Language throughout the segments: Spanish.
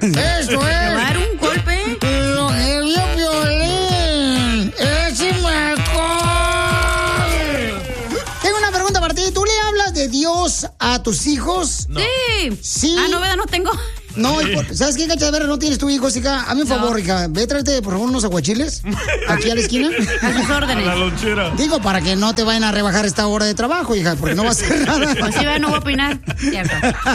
Eso ¿Te va a es. dar un golpe? Lo que vio Piolín. ¡Es mejor! Tengo una pregunta para ti. ¿Tú le hablas de Dios a tus hijos? No. Sí. Sí. Ah, no, ¿verdad? No tengo. No, ¿sabes qué, Cacha? De veras, no tienes tu hijos, hija. Hazme un favor, hija. Ve, tráete, por favor, unos aguachiles aquí a la esquina. A sus órdenes. A la lonchera. Digo, para que no te vayan a rebajar esta hora de trabajo, hija, porque no va a hacer nada. Pues sí, no voy a opinar. Cierto.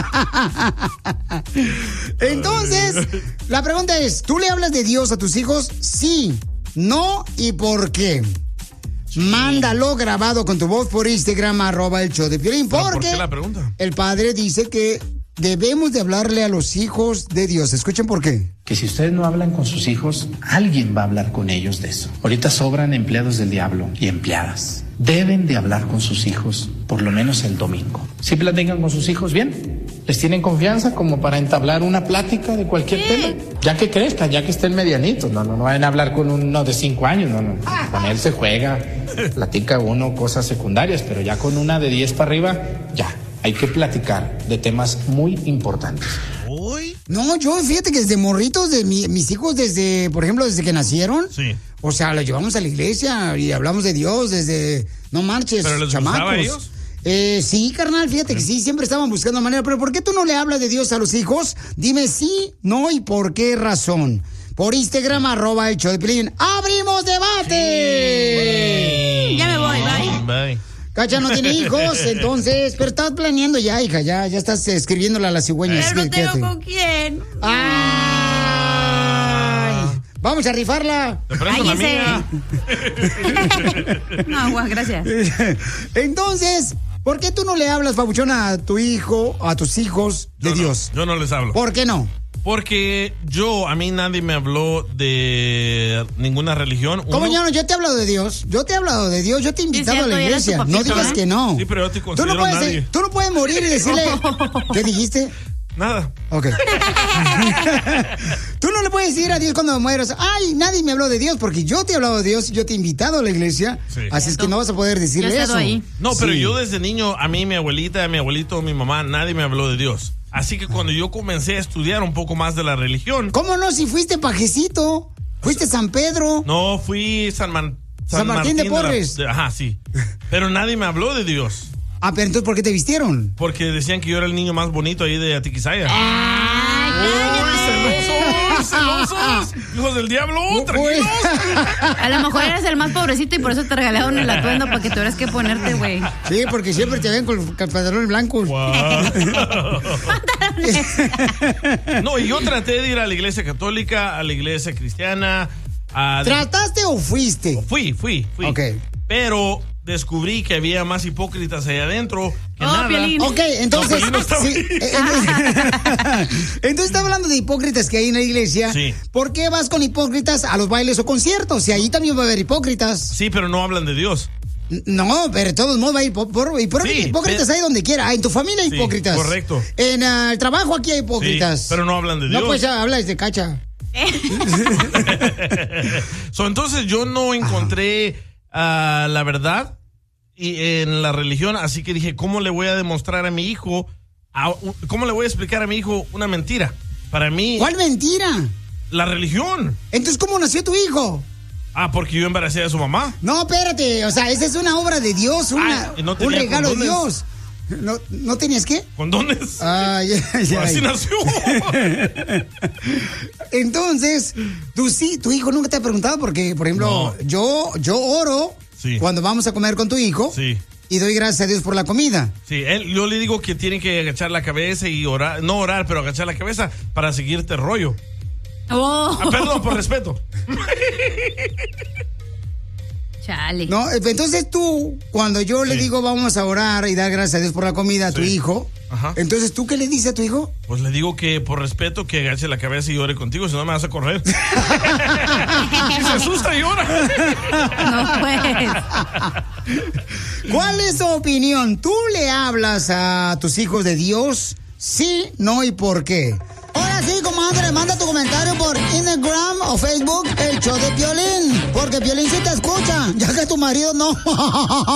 Entonces, la pregunta es, ¿tú le hablas de Dios a tus hijos? Sí, no y por qué. Mándalo grabado con tu voz por Instagram, @el-show-de-Piolín, ¿Por porque qué la pregunta? el padre dice que debemos de hablarle a los hijos de Dios. Escuchen por qué. Que si ustedes no hablan con sus hijos, alguien va a hablar con ellos de eso. Ahorita sobran empleados del diablo y empleadas. Deben de hablar con sus hijos, por lo menos el domingo. ¿Sí platican con sus hijos bien? ¿Les tienen confianza como para entablar una plática de cualquier tema? Ya que crezcan, ya que estén medianitos. No vayan a hablar con uno de 5 años. No. Con él se juega, platica uno cosas secundarias, pero ya con una de 10 para arriba, ya. Hay que platicar de temas muy importantes. ¿Uy? No, yo fíjate que desde morritos, de mis hijos, por ejemplo, desde que nacieron, Sí. o sea, los llevamos a la iglesia y hablamos de Dios desde, no marches, ¿Pero les chamacos. gustaba a ellos? Sí, carnal, fíjate que sí, siempre estaban buscando manera. Pero ¿por qué tú no le hablas de Dios a los hijos? Dime sí, no y por qué razón. Por Instagram, @el-show-de-Piolín. ¡Abrimos debate! Sí. Ya me voy, bye. Bye. Cacha no tiene hijos, entonces, pero estás planeando ya, hija, ya estás escribiéndola a la cigüeña. Pero así no que tengo quédate. con quién. ¡Ay! Vamos a rifarla. Te presto la Cállese. mía. No, guau, gracias. Entonces, ¿por qué tú no le hablas, papuchón, a tu hijo, a tus hijos de Dios? Yo no les hablo. ¿Por qué no? Porque a mí nadie me habló de ninguna religión. ¿Cómo ya no? Yo te he hablado de Dios. Yo te he hablado de Dios. Yo te he invitado cierto, a la eres iglesia. tu No papito, digas ¿eh? que no. Sí, pero yo te Tú considero no puedes, nadie. tú no puedes morir y decirle. ¿Qué dijiste? Nada. Ok. Tú no le puedes decir a Dios cuando mueras, ay, nadie me habló de Dios, porque yo te he hablado de Dios, yo te he invitado a la iglesia, Sí. así es que no vas a poder Yo he decirle estado eso. ahí. No, pero Sí. yo desde niño, a mí, mi abuelita, mi abuelito, mi mamá, nadie me habló de Dios. Así que cuando yo comencé a estudiar un poco más de la religión, ¿Cómo no? Si fuiste pajecito, fuiste San Pedro. no, fui San Martín de Porres. Ajá, sí. Pero nadie me habló de Dios. Ah, pero entonces, ¿por qué te vistieron? Porque decían que yo era el niño más bonito ahí de Atiquizaya. ¡Celosos! ¡Hijos del diablo! ¡Tranquilos! A lo mejor eres el más pobrecito y por eso te regalaron el atuendo para que tuvieras que ponerte, güey. Sí, porque siempre te ven con pantalones blancos. No, y yo traté de ir a la iglesia católica, a la iglesia cristiana. ¿Trataste o fuiste? Fui. Ok. Pero descubrí que había más hipócritas allá adentro que nada. Piolín. Ok, entonces. No, pero yo no estaba sí, entonces está hablando de hipócritas que hay en la iglesia. Sí. ¿Por qué vas con hipócritas a los bailes o conciertos? Y ahí también va a haber hipócritas. Sí, pero no hablan de Dios. No, pero de todos modos va a ir Sí, hipócritas ahí donde quiera. En tu familia hay Sí, hipócritas. correcto. En el trabajo aquí hay hipócritas. Sí, pero no hablan de Dios. No, pues ya hablas de Cacha. Entonces yo no encontré la verdad en la religión, así que dije, ¿cómo le voy a demostrar a mi hijo, cómo le voy a explicar a mi hijo una mentira? Para mí... ¿Cuál mentira? La religión. Entonces, ¿cómo nació tu hijo? Porque yo embaracé a su mamá. No, espérate, o sea, esa es una obra de Dios, no un tenía regalo de condones. Dios. ¿No tenías qué? ¿Condones? Ya. Así nació. Entonces, tu hijo nunca te ha preguntado porque, por ejemplo, yo oro Sí. cuando vamos a comer con tu hijo. Sí. Y doy gracias a Dios por la comida. Sí, yo le digo que tiene que agachar la cabeza y orar, no orar, pero agachar la cabeza para seguirte rollo. Perdón, por respeto. Chale. No, entonces tú, cuando yo le digo vamos a orar y dar gracias a Dios por la comida a tu hijo, Ajá. entonces ¿tú qué le dices a tu hijo? Pues le digo que por respeto que agache la cabeza y ore contigo, si no me vas a correr. Y se asusta y llora. No, pues. ¿Cuál es tu opinión? ¿Tú le hablas a tus hijos de Dios? Sí, no y por qué. Ahora sí, comadre, manda tu comentario por Instagram o Facebook, el show de Piolín, porque Piolín sí te escucha, ya que tu marido no.